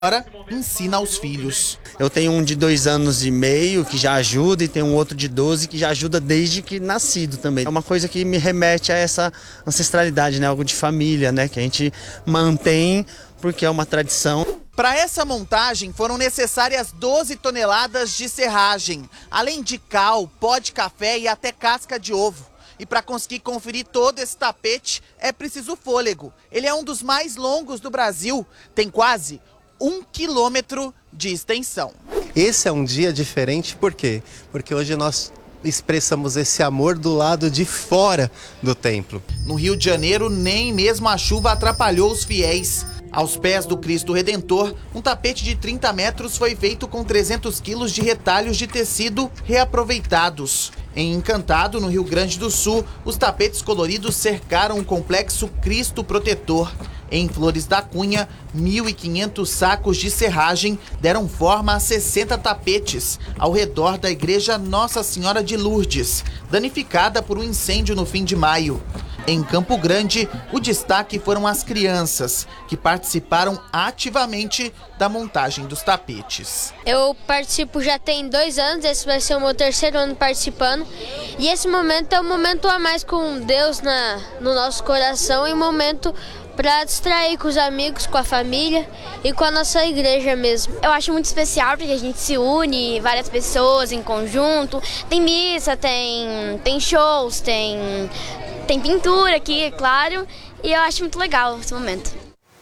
Agora ensina aos filhos. Eu tenho um de 2 anos e meio que já ajuda e tenho um outro de 12 que já ajuda desde que nascido também. É uma coisa que me remete a essa ancestralidade, né? Algo de família, né? Que a gente mantém porque é uma tradição. Para essa montagem foram necessárias 12 toneladas de serragem, além de cal, pó de café e até casca de ovo. E para conseguir conferir todo esse tapete é preciso fôlego. Ele é um dos mais longos do Brasil, tem quase 1 quilômetro de extensão. Esse é um dia diferente, por quê? Porque hoje nós expressamos esse amor do lado de fora do templo. No Rio de Janeiro, nem mesmo a chuva atrapalhou os fiéis. Aos pés do Cristo Redentor, um tapete de 30 metros foi feito com 300 quilos de retalhos de tecido reaproveitados. Em Encantado, no Rio Grande do Sul, os tapetes coloridos cercaram o complexo Cristo Protetor. Em Flores da Cunha, 1.500 sacos de serragem deram forma a 60 tapetes ao redor da igreja Nossa Senhora de Lourdes, danificada por um incêndio no fim de maio. Em Campo Grande, o destaque foram as crianças, que participaram ativamente da montagem dos tapetes. Eu participo já tem 2 anos, esse vai ser o meu 3º ano participando. E esse momento é um momento a mais com Deus no nosso coração e um momento para distrair com os amigos, com a família e com a nossa igreja mesmo. Eu acho muito especial porque a gente se une, várias pessoas em conjunto. Tem missa, tem shows, tem pintura aqui, é claro. E eu acho muito legal esse momento.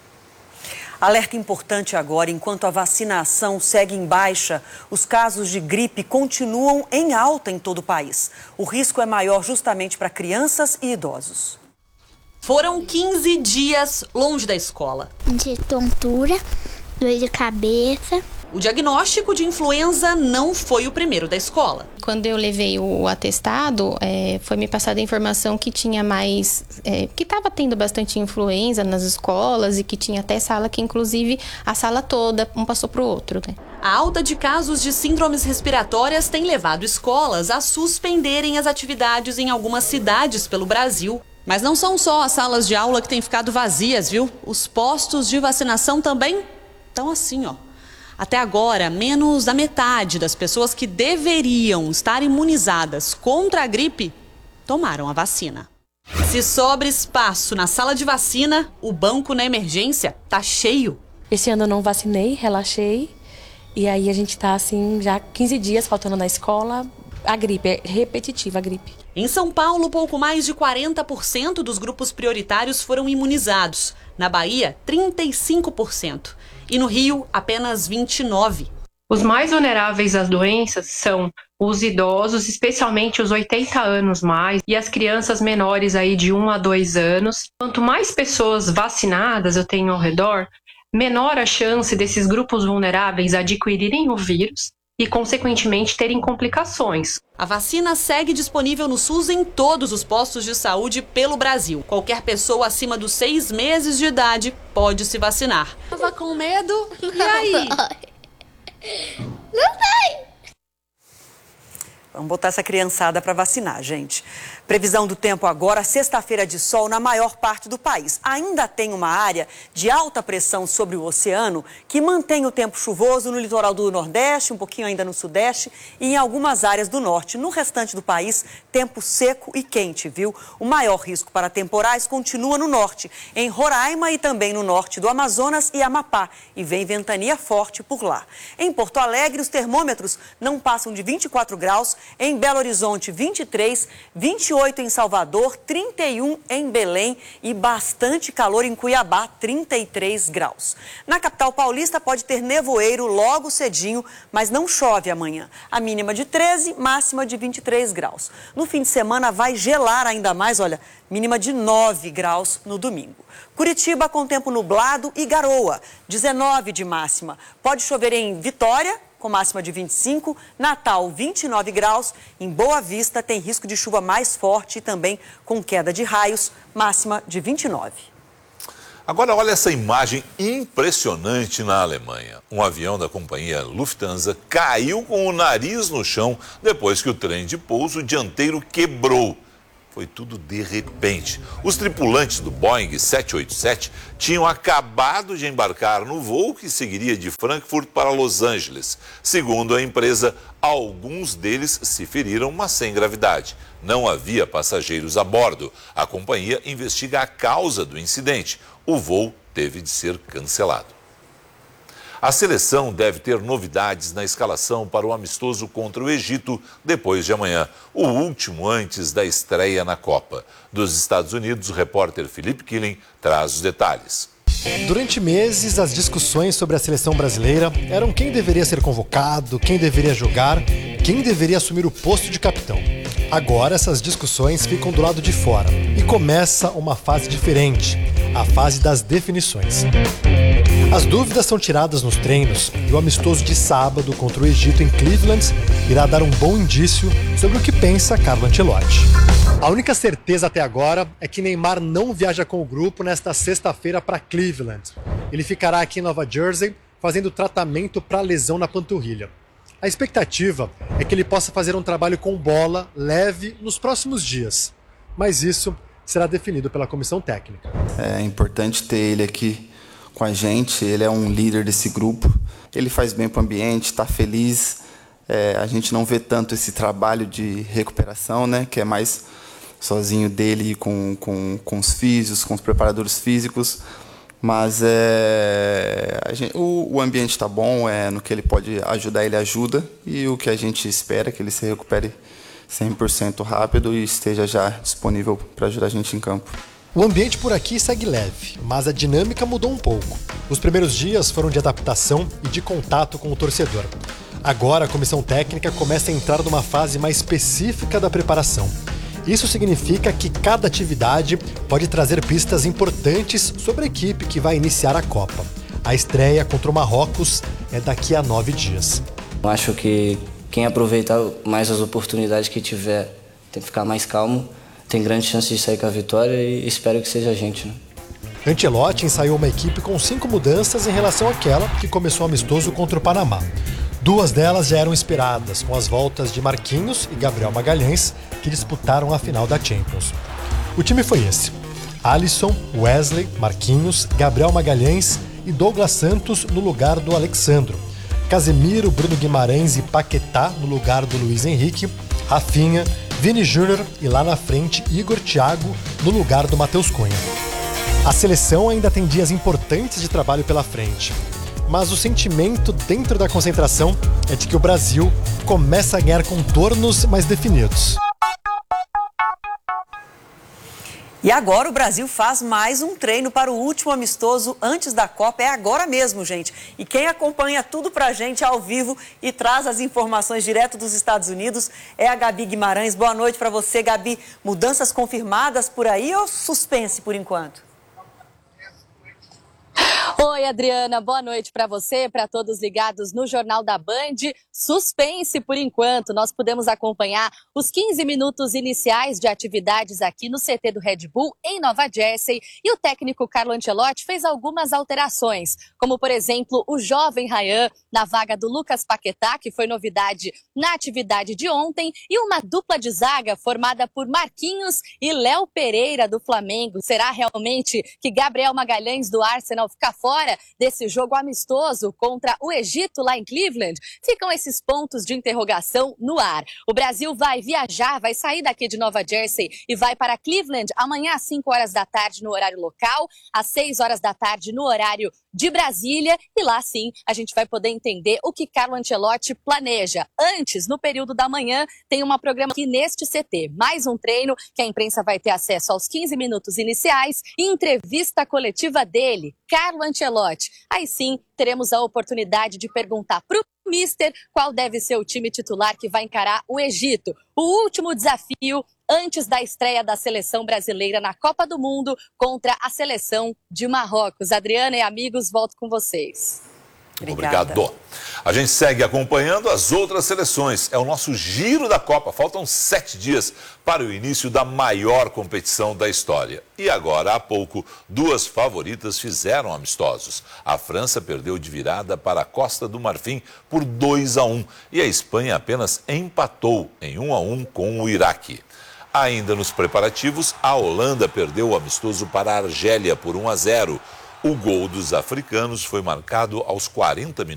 Alerta importante agora, enquanto a vacinação segue em baixa, os casos de gripe continuam em alta em todo o país. O risco é maior justamente para crianças e idosos. Foram 15 dias longe da escola. De tontura, dor de cabeça. O diagnóstico de influenza não foi o primeiro da escola. Quando eu levei o atestado, foi me passada a informação que tinha mais... que estava tendo bastante influenza nas escolas e que tinha até sala que, inclusive, a sala toda, um passou para o outro, né? A alta de casos de síndromes respiratórias tem levado escolas a suspenderem as atividades em algumas cidades pelo Brasil. Mas não são só as salas de aula que têm ficado vazias, viu? Os postos de vacinação também estão assim, ó. Até agora, menos da metade das pessoas que deveriam estar imunizadas contra a gripe tomaram a vacina. Se sobra espaço na sala de vacina, o banco na emergência tá cheio. Esse ano eu não vacinei, relaxei. E aí a gente tá assim, já 15 dias faltando na escola. A gripe, é repetitiva a gripe. Em São Paulo, pouco mais de 40% dos grupos prioritários foram imunizados. Na Bahia, 35%. E no Rio, apenas 29%. Os mais vulneráveis às doenças são os idosos, especialmente os 80 anos mais, e as crianças menores aí de 1 a 2 anos. Quanto mais pessoas vacinadas eu tenho ao redor, menor a chance desses grupos vulneráveis adquirirem o vírus e, consequentemente, terem complicações. A vacina segue disponível no SUS em todos os postos de saúde pelo Brasil. Qualquer pessoa acima dos 6 meses de idade pode se vacinar. Tava com medo? E aí? Não sei. Vamos botar essa criançada para vacinar, gente. Previsão do tempo agora, sexta-feira de sol na maior parte do país. Ainda tem uma área de alta pressão sobre o oceano que mantém o tempo chuvoso no litoral do Nordeste, um pouquinho ainda no Sudeste e em algumas áreas do Norte. No restante do país, tempo seco e quente, viu? O maior risco para temporais continua no Norte, em Roraima e também no Norte do Amazonas e Amapá. E vem ventania forte por lá. Em Porto Alegre, os termômetros não passam de 24 graus. Em Belo Horizonte, 23, 28 em Salvador, 31 em Belém e bastante calor em Cuiabá, 33 graus. Na capital paulista pode ter nevoeiro logo cedinho, mas não chove amanhã. A mínima de 13, máxima de 23 graus. No fim de semana vai gelar ainda mais, olha, mínima de 9 graus no domingo. Curitiba com tempo nublado e garoa, 19 de máxima. Pode chover em Vitória, com máxima de 25, Natal 29 graus, em Boa Vista tem risco de chuva mais forte e também com queda de raios, máxima de 29. Agora olha essa imagem impressionante na Alemanha. Um avião da companhia Lufthansa caiu com o nariz no chão depois que o trem de pouso dianteiro quebrou. foi tudo de repente. Os tripulantes do Boeing 787 tinham acabado de embarcar no voo que seguiria de Frankfurt para Los Angeles. Segundo a empresa, alguns deles se feriram, mas sem gravidade. Não havia passageiros a bordo. A companhia investiga a causa do incidente. O voo teve de ser cancelado. A seleção deve ter novidades na escalação para o amistoso contra o Egito depois de amanhã, o último antes da estreia na Copa. Dos Estados Unidos, o repórter Felipe Killing traz os detalhes. Durante meses, as discussões sobre a seleção brasileira eram quem deveria ser convocado, quem deveria jogar, quem deveria assumir o posto de capitão. Agora, essas discussões ficam do lado de fora e começa uma fase diferente, a fase das definições. As dúvidas são tiradas nos treinos e o amistoso de sábado contra o Egito em Cleveland irá dar um bom indício sobre o que pensa Carlo Ancelotti. A única certeza até agora é que Neymar não viaja com o grupo nesta sexta-feira para Cleveland. Ele ficará aqui em Nova Jersey fazendo tratamento para a lesão na panturrilha. A expectativa é que ele possa fazer um trabalho com bola leve nos próximos dias, mas isso será definido pela comissão técnica. É importante ter ele aqui com a gente, ele é um líder desse grupo, ele faz bem para o ambiente, está feliz, a gente não vê tanto esse trabalho de recuperação, né, que é mais sozinho dele com os físicos, com os preparadores físicos, mas o ambiente está bom, no que ele pode ajudar, ele ajuda, e o que a gente espera é que ele se recupere 100% rápido e esteja já disponível para ajudar a gente em campo. O ambiente por aqui segue leve, mas a dinâmica mudou um pouco. Os primeiros dias foram de adaptação e de contato com o torcedor. Agora a comissão técnica começa a entrar numa fase mais específica da preparação. Isso significa que cada atividade pode trazer pistas importantes sobre a equipe que vai iniciar a Copa. A estreia contra o Marrocos é daqui a 9 dias. Eu acho que quem aproveitar mais as oportunidades que tiver tem que ficar mais calmo. Tem grande chance de sair com a vitória e espero que seja a gente, né? Ancelotti ensaiou uma equipe com 5 mudanças em relação àquela que começou amistoso contra o Panamá. 2 delas já eram esperadas, com as voltas de Marquinhos e Gabriel Magalhães, que disputaram a final da Champions. O time foi esse: Alisson, Wesley, Marquinhos, Gabriel Magalhães e Douglas Santos no lugar do Alexandro, Casemiro, Bruno Guimarães e Paquetá no lugar do Luiz Henrique, Rafinha, Vini Júnior e lá na frente Igor Thiago no lugar do Matheus Cunha. A seleção ainda tem dias importantes de trabalho pela frente, mas o sentimento dentro da concentração é de que o Brasil começa a ganhar contornos mais definidos. E agora o Brasil faz mais um treino para o último amistoso antes da Copa. É agora mesmo, gente. E quem acompanha tudo pra gente ao vivo e traz as informações direto dos Estados Unidos é a Gabi Guimarães. Boa noite para você, Gabi. Mudanças confirmadas por aí ou suspense por enquanto? Oi, Adriana, boa noite para você, para todos ligados no Jornal da Band. Suspense por enquanto, nós pudemos acompanhar os 15 minutos iniciais de atividades aqui no CT do Red Bull, em Nova Jersey, e o técnico Carlo Ancelotti fez algumas alterações, como, por exemplo, o jovem Ryan na vaga do Lucas Paquetá, que foi novidade na atividade de ontem, e uma dupla de zaga formada por Marquinhos e Léo Pereira, do Flamengo. Será realmente que Gabriel Magalhães, do Arsenal, fica fora desse jogo amistoso contra o Egito lá em Cleveland? Ficam esses pontos de interrogação no ar. O Brasil vai viajar, vai sair daqui de Nova Jersey e vai para Cleveland amanhã às 5 horas da tarde no horário local, às 6 horas da tarde no horário de Brasília, e lá sim a gente vai poder entender o que Carlo Ancelotti planeja. Antes, no período da manhã, tem uma programa aqui neste CT, mais um treino que a imprensa vai ter acesso aos 15 minutos iniciais e entrevista coletiva dele, Carlo Ancelotti. Aí sim, teremos a oportunidade de perguntar para o Mister qual deve ser o time titular que vai encarar o Egito. O último desafio antes da estreia da seleção brasileira na Copa do Mundo contra a seleção de Marrocos. Adriana e amigos, volto com vocês. Obrigado. A gente segue acompanhando as outras seleções. É o nosso giro da Copa. Faltam 7 dias para o início da maior competição da história. E agora, há pouco, 2 favoritas fizeram amistosos. A França perdeu de virada para a Costa do Marfim por 2-1. E a Espanha apenas empatou em 1-1 com o Iraque. Ainda nos preparativos, a Holanda perdeu o amistoso para a Argélia por 1-0. O gol dos africanos foi marcado aos 40 minutos.